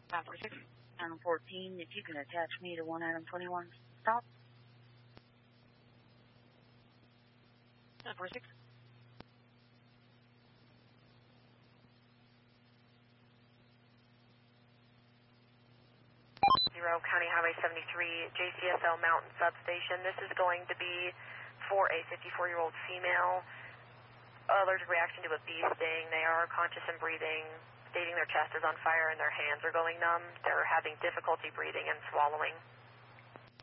546, Adam 14, if you can attach me to 1 Adam 21, stop. 546. County Highway 73, JCSL Mountain Substation. This is going to be for a 54-year-old female. Allergic reaction to a bee sting. They are conscious and breathing, stating their chest is on fire and their hands are going numb. They're having difficulty breathing and swallowing.